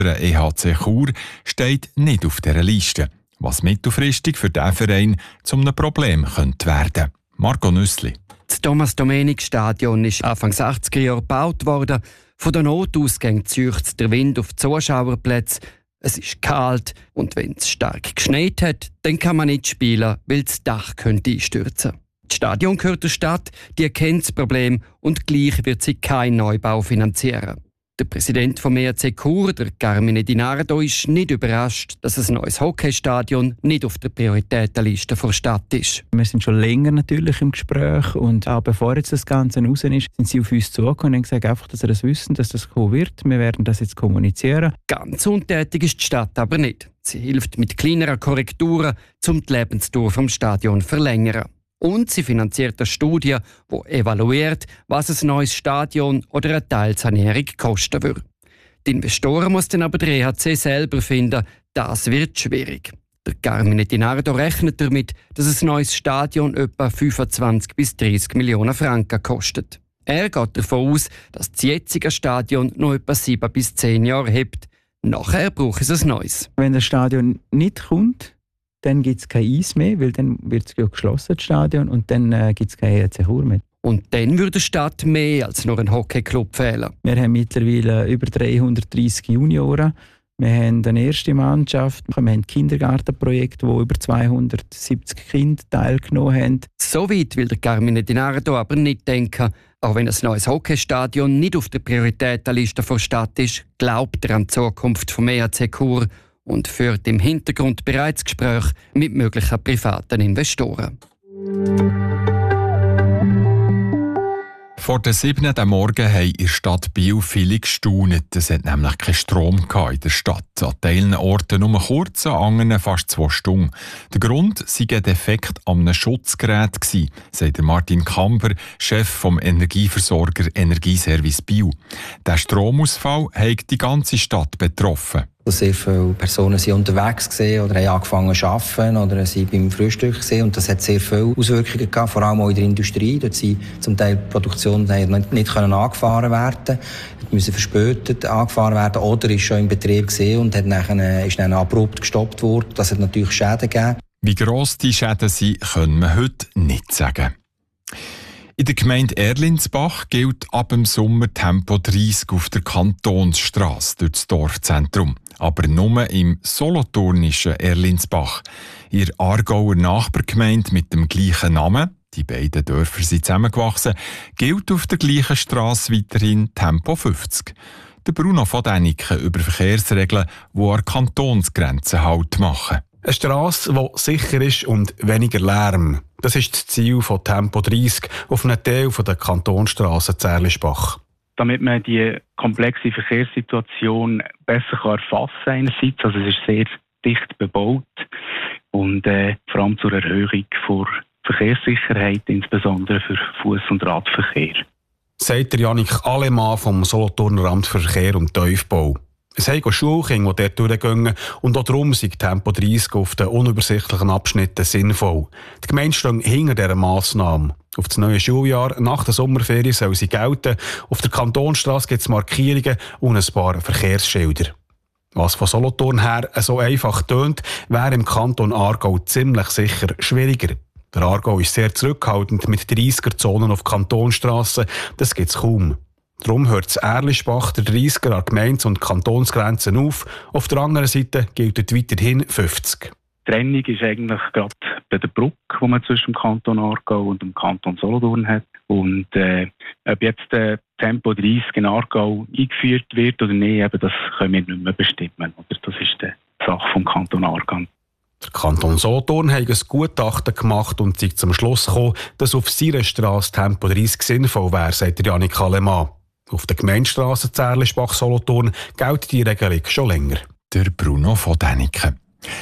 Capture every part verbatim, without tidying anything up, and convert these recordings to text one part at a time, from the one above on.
Der E H C Chur steht nicht auf dieser Liste, was mittelfristig für diesen Verein zu einem Problem könnte werden. Marco Nüssli. Das Thomas-Domenik-Stadion ist Anfang achtziger Jahre gebaut worden. Von der Notausgang zieht der Wind auf die Zuschauerplätze. Es ist kalt und wenn es stark geschneit hat, dann kann man nicht spielen, weil das Dach könnte einstürzen. Das Stadion gehört der Stadt, die kennt das Problem und gleich wird sie keinen Neubau finanzieren. Der Präsident vom E H C Chur, der Carmine Di Nardo, ist nicht überrascht, dass ein neues Hockeystadion nicht auf der Prioritätenliste der Stadt ist. Wir sind schon länger natürlich im Gespräch und auch bevor jetzt das Ganze raus ist, sind sie auf uns zugekommen und haben gesagt, einfach, dass sie das wissen, dass das kommen wird. Wir werden das jetzt kommunizieren. Ganz untätig ist die Stadt aber nicht. Sie hilft mit kleineren Korrekturen, um die Lebensdauer vom Stadion zu verlängern. Und sie finanziert eine Studie, die evaluiert, was ein neues Stadion oder eine Teilsanierung kosten würde. Die Investoren muss dann aber der E H C selber finden. Das wird schwierig. Der Carmine Di Nardo rechnet damit, dass ein neues Stadion etwa fünfundzwanzig bis dreißig Millionen Franken kostet. Er geht davon aus, dass das jetzige Stadion noch etwa sieben bis zehn Jahre hebt. Nachher braucht es ein neues. Wenn das Stadion nicht kommt, dann gibt es kein Eis mehr, weil dann wird es ja geschlossen, das Stadion, und dann äh, gibt es kein E H C Chur mehr. Und dann würde der Stadt mehr als nur ein Hockeyclub fehlen. Wir haben mittlerweile über dreihundertdreissig Junioren. Wir haben eine erste Mannschaft, wir haben ein Kindergartenprojekt, wo über zweihundertsiebzig Kinder teilgenommen haben. So weit will der Carmine Di Nardo aber nicht denken. Auch wenn ein neues Hockeystadion nicht auf der Prioritätenliste der Stadt ist, glaubt er an die Zukunft vom E H C Chur und führt im Hintergrund bereits Gespräche mit möglichen privaten Investoren. Vor der siebten am Morgen haben in der Stadt Biel viele gestaunet. Es hat nämlich keinen Strom in der Stadt. An teilen Orten nur kurz, an anderen fast zwei Stunden. Der Grund sei ein Defekt an einem Schutzgerät, sagt Martin Kamper, Chef vom Energieversorger Energieservice Biel. Der Stromausfall hat die ganze Stadt betroffen. Sehr viele Personen sind unterwegs gewesen oder haben angefangen zu arbeiten oder sind beim Frühstück gewesen. Und das hat sehr viele Auswirkungen gehabt, vor allem auch in der Industrie. Dort sind zum Teil die Produktion nicht, nicht können angefahren werden, müssen verspätet angefahren werden oder ist schon im Betrieb gewesen und hat nachher, ist dann abrupt gestoppt worden. Das hat natürlich Schäden gegeben. Wie gross die Schäden sind, können wir heute nicht sagen. In der Gemeinde Erlinsbach gilt ab dem Sommer Tempo dreissig auf der Kantonsstrasse durch das Dorfzentrum. Aber nur im solothurnischen Erlinsbach. In der Aargauer Nachbargemeinde mit dem gleichen Namen, die beiden Dörfer sind zusammengewachsen, gilt auf der gleichen Strasse weiterhin Tempo fünfzig. Der Bruno von Däniken über Verkehrsregeln, die an Kantonsgrenzen Halt machen. Eine Strasse, die sicher ist und weniger Lärm. Das ist das Ziel von Tempo dreissig auf einem Teil der Kantonsstrasse Zärlischbach. Damit man die komplexe Verkehrssituation besser erfassen kann einerseits, also es ist sehr dicht bebaut und äh, vor allem zur Erhöhung der Verkehrssicherheit, insbesondere für Fuß- und Radverkehr. Sagt Janik Alemann vom Solothurner Amt für Verkehr und Tiefbau. Es haben Schulkinder, die dort durchgehen, und auch darum ist Tempo dreissig auf den unübersichtlichen Abschnitten sinnvoll. Die Gemeinde steht hinter dieser Massnahme. Auf das neue Schuljahr nach der Sommerferien soll sie gelten. Auf der Kantonsstrasse gibt es Markierungen und ein paar Verkehrsschilder. Was von Solothurn her so einfach tönt, wäre im Kanton Aargau ziemlich sicher schwieriger. Der Aargau ist sehr zurückhaltend mit dreissiger-Zonen auf Kantonsstrassen. Das gibt es kaum. Darum hört das Erlischbach der dreissiger an Gemeindes- und Kantonsgrenzen auf. Auf der anderen Seite gilt weiterhin fünfzig. Die Trennung ist eigentlich gerade bei der Brücke, die man zwischen dem Kanton Aargau und dem Kanton Solothurn hat. Und äh, ob jetzt der Tempo dreissig in Aargau eingeführt wird oder nicht, eben, das können wir nicht mehr bestimmen. Oder? Das ist die Sache vom Kanton Aargau. Der Kanton Solothurn hat ein Gutachten gemacht und sich zum Schluss gekommen, dass auf seiner Strasse Tempo dreissig sinnvoll wäre, sagt Janik Alemann. Auf der Gemeindestrasse Zärlischbach-Solothurn gilt die Regelung schon länger. Der Bruno von Däniken.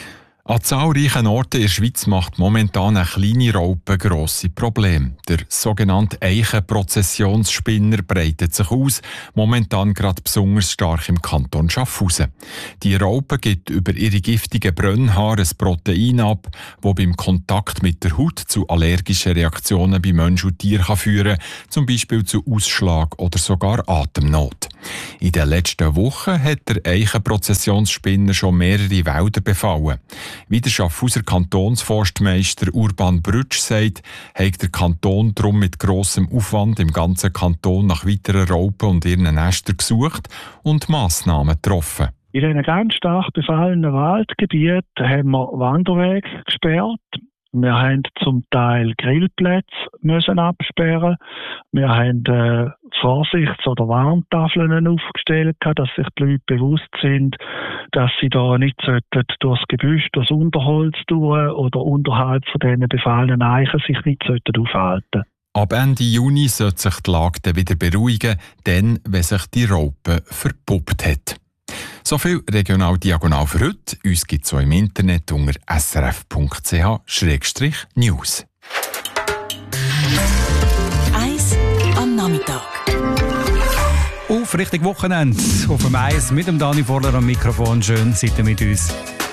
An zahlreichen Orten in der Schweiz macht momentan eine kleine Raupe grosse Probleme. Der sogenannte Eichenprozessionsspinner breitet sich aus, momentan gerade besonders stark im Kanton Schaffhausen. Die Raupe gibt über ihre giftigen Brennhaare ein Protein ab, das beim Kontakt mit der Haut zu allergischen Reaktionen bei Mensch und Tier kann führen kann, zum Beispiel zu Ausschlag oder sogar Atemnot. In den letzten Wochen hat der Eichenprozessionsspinner schon mehrere Wälder befallen. Wie der Schaffhauser Kantonsforstmeister Urban Brütsch sagt, hat der Kanton darum mit grossem Aufwand im ganzen Kanton nach weiteren Raupen und ihren Nestern gesucht und Massnahmen getroffen. In diesen ganz stark befallenen Waldgebieten haben wir Wanderwege gesperrt. Wir haben zum Teil Grillplätze müssen absperren. Wir haben äh, Vorsichts- oder Warntafeln aufgestellt, dass sich die Leute bewusst sind, dass sie da nicht durchs Gebüsch, durchs Unterholz durch oder unterhalb von diesen befallenen Eichen sich nicht aufhalten sollten. Ab Ende Juni sollte sich die Lage dann wieder beruhigen, dann, wenn sich die Raupe verpuppt hat. So viel regional diagonal für heute. Uns gibt es auch im Internet unter s r f punkt c h schrägstrich news. Eis am Nachmittag. Auf Richtung Wochenende. Auf dem Eis mit dem Dani Vorler am Mikrofon. Schön, seid ihr mit uns.